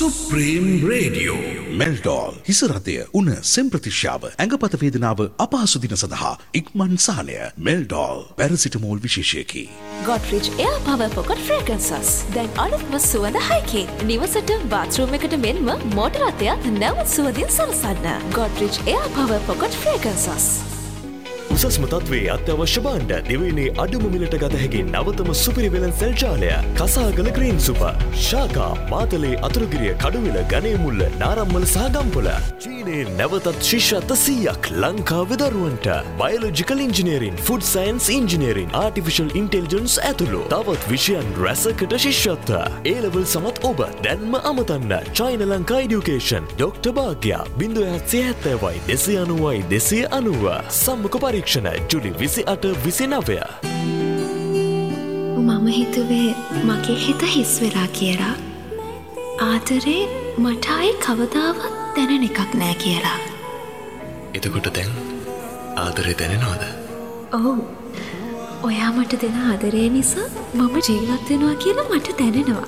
Supreme Radio Meldol හිසරතය උණ සෙම්ප්‍රතිශ්‍යාව ඇඟපත වේදනාව අපහසු දින සඳහා ඉක්මන් සහනය Meldol paracetamol විශේෂයකි. Godrej Air Power Pocket Fragrances දැන් අලුත්ම සුවඳ හයකින් නිවසට බාත්රූම් එකට මෙන්ම මෝටර රථයක් නැවත සුවඳින් සරසන්න. Godrej Air Power Pocket Fragrances උසස්ම තත්ත්වයේ අත්‍යවශ්‍ය භාණ්ඩ දෙවයිනේ අඩුම මිලට ගත හැකි නවතම සුපිරි වෙළඳසැල් ජාලය කසාගල ග්‍රීන් සුපර් ශාකා මාතලේ අතුරුගිරිය කඩුවිල ගණේමුල්ල නාරම්මල සහ ගම්පොළ චීනයේ නැවතත් ශිෂ්‍යත්ව 100ක් ලංකාවේ දරුවන්ට biological engineering food science engineering artificial intelligence ඇතුළු තවත් විෂයන් රැසකට ශිෂ්‍යත්ව A level සමත් ඔබ දැන්ම අමතන්න චයින ලංකා එඩියුකේෂන් ඩොක්ටර් භාග්‍යා 0770 290 290 සම්මුඛ පරීක්ෂණ ජුලි 28-29 මම හිතුවේ මගේ හිත හිස් වෙලා කියලා. ආදරේ මට ආයේ කවදාවත් දැනෙන එකක් නෑ කියලා. එතකොට දැන් ආදරේ දැනෙනවද? ඔව්. ඔයා මට දෙන ආදරේ නිසා මම ජීවත් වෙනවා කියලා මට දැනෙනවා.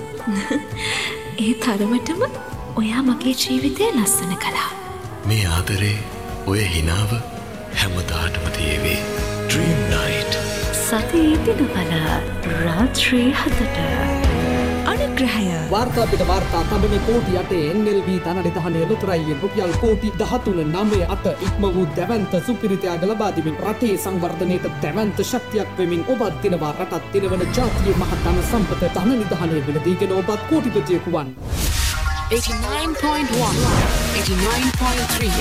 ඒ තරමටම ඔයා මගේ ජීවිතය ලස්සන කළා. මේ ආදරේ ඔය හිනාව හැමදාටම තියේවි. Dream Night සතියේ දිනවල රාත්‍රී 7ට අනුග්‍රහය වාර්තා පිට වාර්තා තබන කෝටි 8 NLB ධනනිධානය ලොතරැයියෙන් රුපියල් කෝටි 13.98 ඉක්ම වූ දැවැන්ත සුපිරිතයාග ලබා දෙමින් රටේ සංවර්ධනයට දැවැන්ත ශක්තියක් වෙමින් ඔබත් දිනවා රටත් දිනවන ජාතිය මහ ධන සම්පත ධනනිධානය වෙලදීගෙන ඔබත් කෝටිපතියෙකු වන් 89.1 89.3